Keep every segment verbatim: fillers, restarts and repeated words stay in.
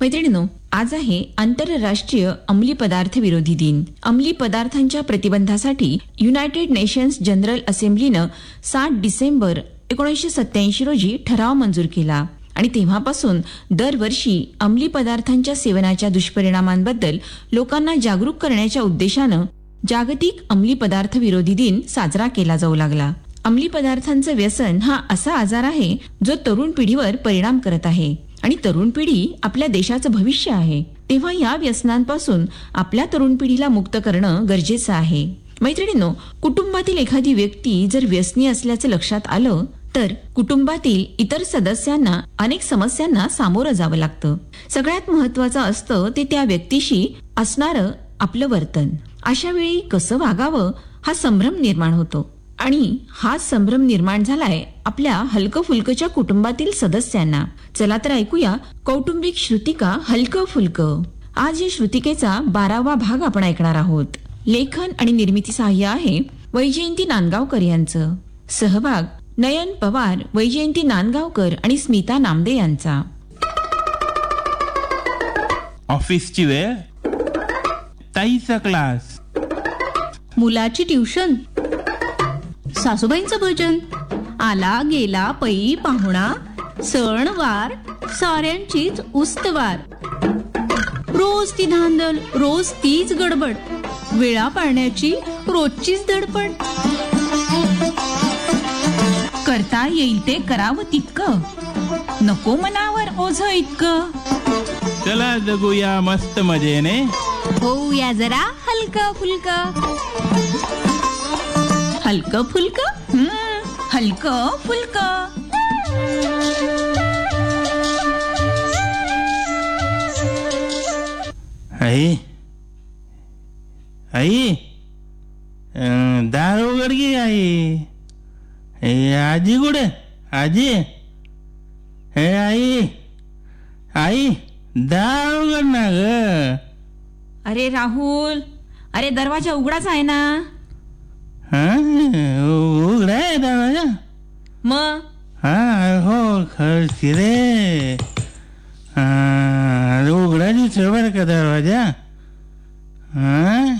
मैत्रिणींनो, आज आहे आंतरराष्ट्रीय अंमली पदार्थ विरोधी दिन. अंमली पदार्थांच्या प्रतिबंधासाठी युनायटेड नेशन्स जनरल असेंब्लीनं सात डिसेंबर एकोणीसशे सत्याऐंशी रोजी ठराव मंजूर केला आणि तेव्हापासून दरवर्षी अंमली पदार्थांच्या सेवनाच्या दुष्परिणामांबद्दल लोकांना जागरूक करण्याच्या उद्देशानं जागतिक अंमली पदार्थ विरोधी दिन साजरा केला जाऊ लागला. अंमली पदार्थांचं व्यसन हा असा आजार आहे जो तरुण पिढीवर परिणाम करत आहे आणि तरुण पिढी आपल्या देशाचं भविष्य आहे. तेव्हा या व्यसनांपासून आपल्या तरुण पिढीला मुक्त करणं गरजेचं आहे. मैत्रिणींनो, कुटुंबातील एखादी व्यक्ती जर व्यसनी असल्याचं लक्षात आलं तर कुटुंबातील इतर सदस्यांना अनेक समस्यांना सामोरं जावं लागतं. सगळ्यात महत्वाचं असतं ते त्या व्यक्तीशी असणारं आपलं वर्तन. अशा वेळी कसं वागावं हा संभ्रम निर्माण होतो आणि हा संभ्रम निर्माण झालाय आपल्या हलकं फुलकच्या कुटुंबातील सदस्यांना. चला तर ऐकूया कौटुंबिक श्रुतिका हलकं फुलकं. आज या श्रुतिकेचा बारावा भाग आपण ऐकणार आहोत. लेखन आणि निर्मिती सहाय्य आहे वैजयंती नांदगावकर यांचं. सहभाग नयन पवार, वैजयंती नांदगावकर आणि स्मिता नामदे यांचा. ऑफिसची वेळ, ताईचा क्लास, मुलाची ट्युशन, सासूबाईंचं भजन, आला गेला पै पाहुणा, सण वार साऱ्यांचीच उस्तवार. रोज ती धांदल, रोज तीच गडबड, वेळा पाळण्याची रोजचीच धडपड. करता येईल ते करावं तितकं, नको मनावर ओझ इतकं. चला जगूया मस्त मजेने, होऊया जरा हलकं फुलकं. हलकं फुलकं, हलकं फुलकं. आई आई अं, दार उघड की आई. ए, आजी कुठे? आजी, हे आई, आई दार उघड ना ग. अरे राहुल, अरे दरवाजा उघडाच आहे ना. हा, उघडा आहे दरवाजा. मग हा हो खरंच रे. हा, उघडा दिसतो बरं का दरवाजा. हा,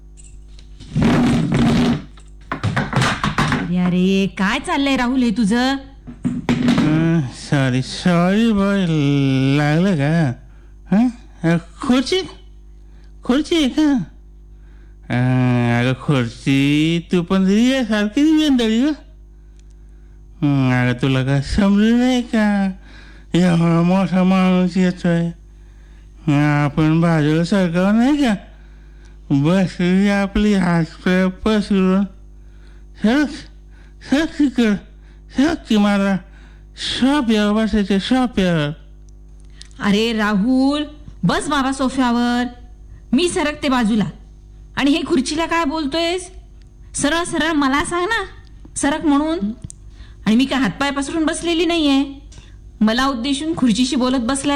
अरे काय चाललंय राहुल हे तुझं? सॉरी सॉरी बॉय, लागलं का? हा, खुर्ची खुर्ची आहे का? अगं खुर्ची तू पण सारखी वेंदळी ग. अगं तुला काय समजू नाही का? एवढा मोठा माणूस येतोय, आपण बाजूला सरकाव नाही का? बसली आपली हात पसरून. सरक सरक कर, सरक की मला सोफ्यावर बसायचं, सोफ्यावर. अरे राहुल, बस बाबा सोफ्यावर, मी सरकते बाजूला. आणि हे खुर्चीला काय बोलतोयस? सरळ सरळ मला सांग ना सरक म्हणून. आणि मी काय हातपाय पसरून बसलेली नाहीये. मला उद्देशून खुर्चीशी बोलत बसलाय